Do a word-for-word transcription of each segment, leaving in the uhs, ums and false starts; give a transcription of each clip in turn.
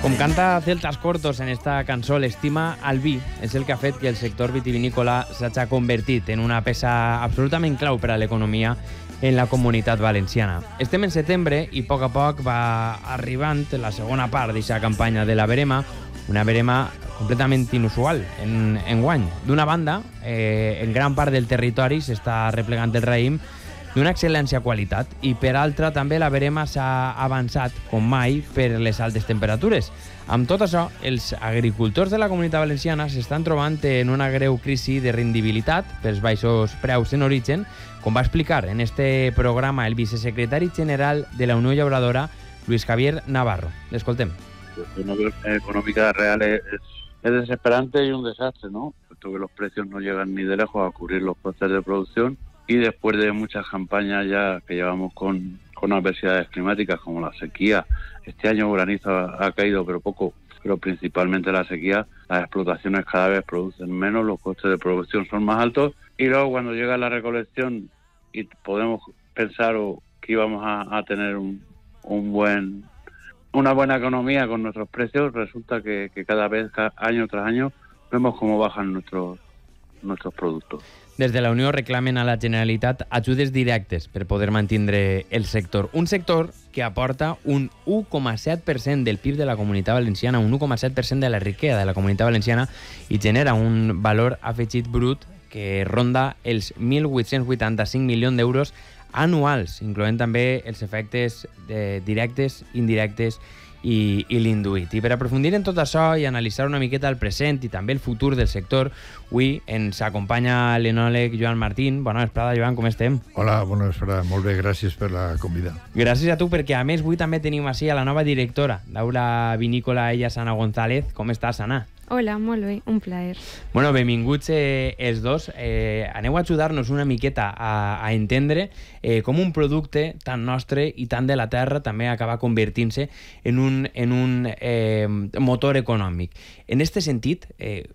Com canta Celtas Cortos en esta cançó, l'estima al vi és el que ha fet que el sector vitivinícola s'hagi convertit en una peça absolutament clau per a l'economia en la comunitat valenciana. Estem en setembre i a poc a poc va arribant la segona part d'aquesta campanya de la verema, una verema completament inusual en, en guany. D'una banda, eh, en gran part del territori s'està replegant el raïm d'una excel·lència qualitat i per altra també la verema s'ha avançat com mai per les altes temperatures. Amb tot això, els agricultors de la comunitat valenciana s'estan trobant en una greu crisi de rendibilitat pels baixos preus en origen, com va explicar en este programa el vicesecretari general de la Unió Llauradora, Luis Javier Navarro. L'escoltem. La situación económica real es, es desesperante y un desastre, ¿no? Puesto que los precios no llegan ni de lejos a cubrir los costes de producción y después de muchas campañas ya que llevamos con, con adversidades climáticas como la sequía, este año granizo ha, ha caído pero poco, pero principalmente la sequía, las explotaciones cada vez producen menos, los costes de producción son más altos y luego cuando llega la recolección y podemos pensar o, que íbamos a, a tener un, un buen... una buena economía con nuestros precios, resulta que, que cada vez, cada año tras año, vemos cómo bajan nuestros, nuestros productos. Des de la Unió reclamen a la Generalitat ajudes directes per poder mantindre el sector. Un sector que aporta un u coma set per cent del P I B de la Comunitat Valenciana, un u coma set per cent de la riquesa de la Comunitat Valenciana i genera un valor afegit brut que ronda els mil vuit-cents vuitanta-cinc milions d'euros anuals, incloent també els efectes de directes, indirectes i, i l'induït. I per aprofundir en tot això i analitzar una miqueta el present i també el futur del sector, avui ens acompanya l'enòleg Joan Martín. Bona vesprada, Joan, com estem? Hola, bona vesprada. Molt bé, gràcies per la convida. Gràcies a tu, perquè a més avui també tenim així a la nova directora d'Aula Vinícola, ella, Sana González. Com estàs, Sana? Hola, molt bé, un plaer. Bueno, benvinguts eh, els dos. Eh, aneu a ajudar-nos una miqueta a, a entendre eh, com un producte tan nostre i tan de la terra també acaba convertint-se en un, en un eh, motor econòmic. En este sentit, eh,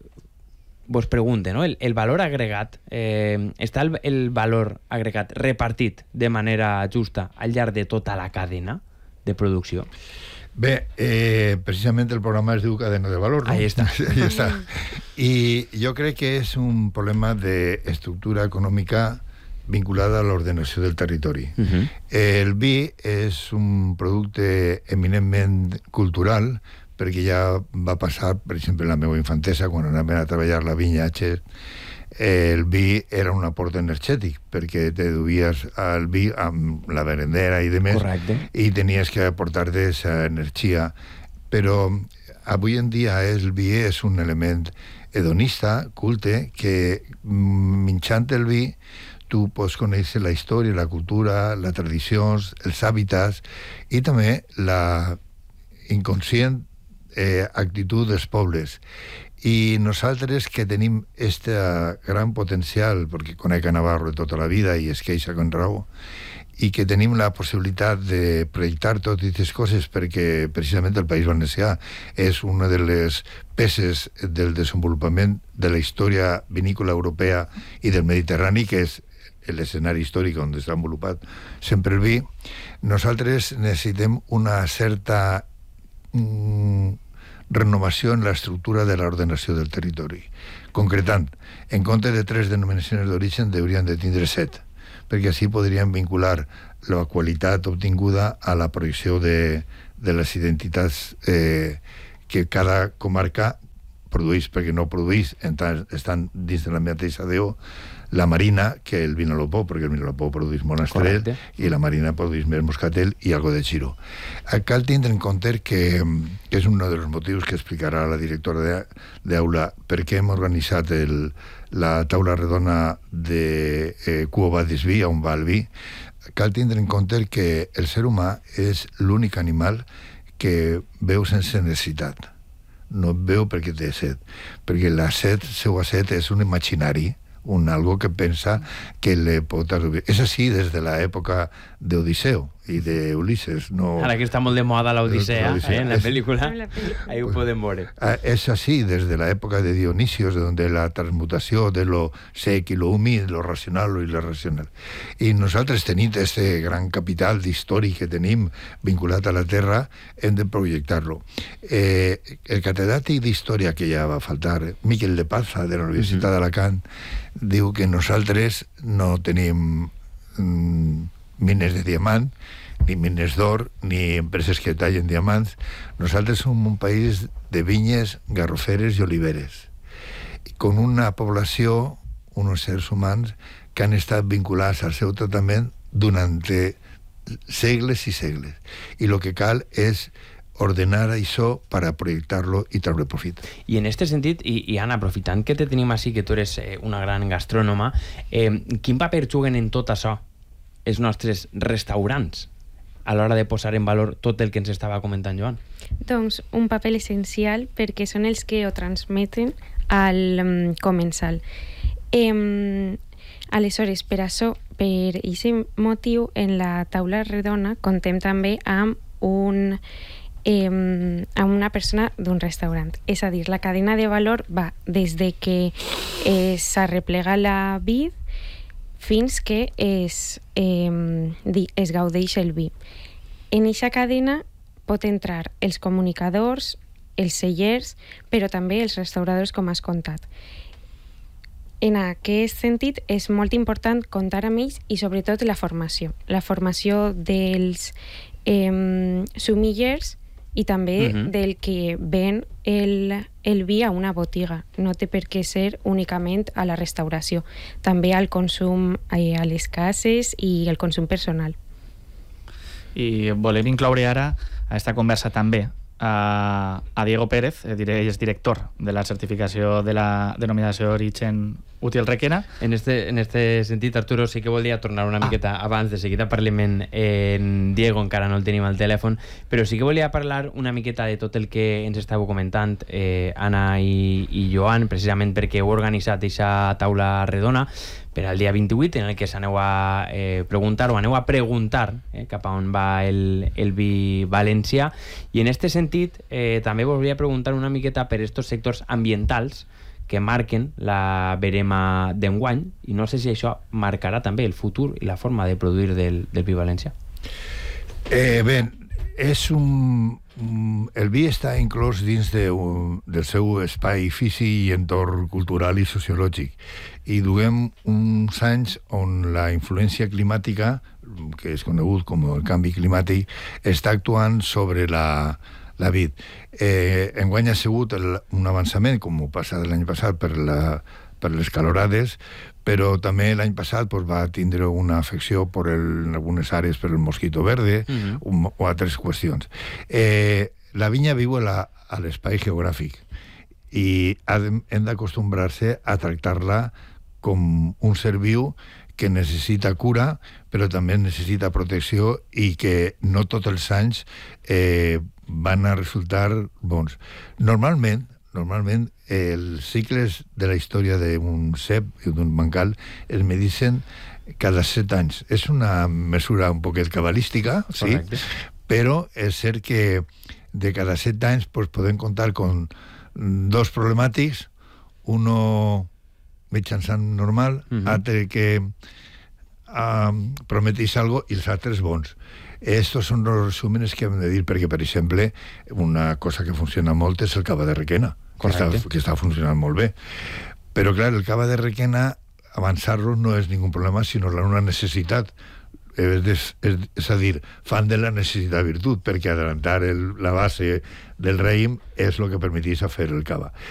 vos pregunte, no? El, el valor agregat, eh, està el, el valor agregat repartit de manera justa al llarg de tota la cadena de producció? Bé, eh, precisament el programa es diu Cadena de Valor, ¿no? Ahí está. Ahí está. Y yo creo que es un problema de estructura econòmica vinculada a l'ordenació del territori. Uh-huh. El vi és un producte eminentment cultural, perquè ja va passar, per exemple, en la meva infantesa, quan anaven a treballar la vinya a Xer, el vi era un aport energètic, perquè te duies el vi amb la merendera i demés. Correcte. I tenies que aportar aquesta energia. Però avui en dia el vi és un element hedonista, culte, que minxant el vi tu pots conèixer la història, la cultura, les tradicions, els hàbitats i també la inconscient eh, actitud dels pobles. I nosaltres que tenim este gran potencial, perquè conec a Navarro tota la vida i es queixa con raó, i que tenim la possibilitat de projectar totes aquestes coses perquè precisament el País Valencià és una de les peces del desenvolupament de la història vinícola europea i del Mediterrani, que és l'escenari històric on s'ha desenvolupat sempre el vi, nosaltres necessitem una certa mm, renovació en l'estructura de l'ordenació del territori. Concretant, en compte de tres denominacions d'origen haurien de tindre set, perquè així podríem vincular la qualitat obtinguda a la projecció de, de les identitats eh, que cada comarca produeix, perquè no produeix, estan dins de la mateixa D O, la Marina, que el Vinalopó, perquè el Vinalopó produeix Monastrell, correcte, i la Marina produeix més Moscatel i algo de Xiró. Cal tindre en compte que, que és un dels motius que explicarà la directora d'Aula per què hem organitzat el, la taula redona de eh, Cuo Vadis Vi, on va el vi. Cal tindre en compte que el ser humà és l'únic animal que veu sense necessitat. No veu perquè té set, perquè la set, seua set, és un imaginari, un algo que pensa que le pot arribar. És així des de l'època d'Odisseu, i d'Ulisses. No, ara que està molt de moda l'Odissea, eh, en la Es- pel·lícula, En la pel·lícula. ahí ho podem veure. Ah, es así desde la época de Dionisios, donde la transmutació de lo sec i lo humit, lo racional o irracional. I nosaltres, tenint este gran capital històric que tenim vinculat a la Terra, hem de projectar-lo. Eh, el catedràtic d'Història, que ja va faltar, Miquel de Palza, de la Universitat uh-huh. d'Alacant, diu que nosaltres no tenim mm, mines de diamant, ni mines d'or, ni empreses que tallen diamants. Nosaltres som un país de vinyes, garroferes i oliveres, con una població, uns éssers humans, que han estat vinculats al seu tractament durant segles i segles. I el que cal és ordenar això per a projectar-lo i treure profit. I en aquest sentit, i, i Anna, aprofitant que te tenim així, que tu eres eh, una gran gastrònoma, eh, quin paper juguen en tot això els nostres restaurants a l'hora de posar en valor tot el que ens estava comentant Joan? Doncs un paper essencial perquè són els que ho transmeten al um, comensal. Eh, aleshores, per això, per aquest motiu, en la taula redona contem també amb un eh, amb una persona d'un restaurant. És a dir, la cadena de valor va des de que eh, s'arreplega la vid fins que es, eh, es gaudeix el vi. En aquesta cadena pot entrar els comunicadors, els cellers, però també els restauradors, com has contat. En aquest sentit, és molt important comptar amb ells i sobretot la formació. La formació dels eh, sumillers i també uh-huh. del que ven el, el vi a una botiga. No té per què ser únicament a la restauració. També al consum eh, a les cases i el consum personal. I volem incloure ara a aquesta conversa també a, a Diego Pérez, és director de la certificació de la denominació d'origen útil Requena. En este, en este sentit, Arturo, sí que volia tornar una ah. miqueta abans, de seguida parlem en, en Diego, encara no el tenim al telèfon, però sí que volia parlar una miqueta de tot el que ens estàveu comentant eh, Anna i, i Joan, precisament perquè heu organitzat aquesta taula redona per al dia vint-i-vuit, en el que s'aneu a eh, preguntar o aneu a preguntar eh, cap a on va el, el vi valencià. I en aquest sentit eh, també vos volia preguntar una miqueta per estos sectors ambientals que marquen la verema d'enguany, i no sé si això marcarà també el futur i la forma de produir del, del vi valencià. Eh, bé, és un... El vi està inclòs dins de, un, del seu espai físic i entorn cultural i sociològic. I duguem uns anys on la influència climàtica, que és conegut com el canvi climàtic, està actuant sobre la, la vid. Eh, enguany ha sigut el, un avançament, com ho passa l'any passat per, la, per les calorades, però també l'any passat pues, va tindre una afecció per el, en algunes àrees per el mosquito verde uh-huh. o, o altres qüestions. Eh, la vinya viu a, la, a l'espai geogràfic i hem d'acostumbrar-se a tractar-la com un ser viu que necessita cura, però també necessita protecció i que no tots els anys eh, van a resultar bons. Normalment, normalment els cicles de la història d'un cep i d'un bancal es medicen cada set anys. És una mesura un poquet cabalística, sí, però és cert que de cada set anys pues, podem comptar con dos problemàtics, uno mitjançant normal, uh-huh. altre que uh, prometeix algo i els altres bons. Estos són els resúmenes que hem de dir, perquè, per exemple, una cosa que funciona molt és el cava de Requena, que està, que està funcionant molt bé. Però, clar, el cava de Requena, avançar-lo no és ningú problema, sinó una necessitat. És, és, és a dir, fan de la necessitat virtut, perquè adelantar el, la base del raïm és el que permetís fer el cava.